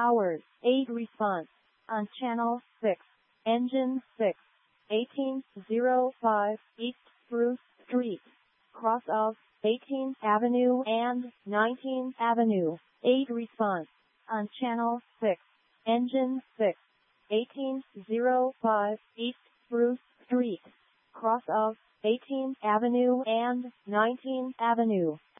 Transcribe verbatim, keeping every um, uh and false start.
hours, eight response. On channel six, engine six, eighteen oh five East Spruce Street, cross of eighteenth Avenue and nineteenth Avenue, eight response. On channel six, engine six, eighteen oh five East Spruce Street, cross of eighteenth Avenue and nineteenth Avenue.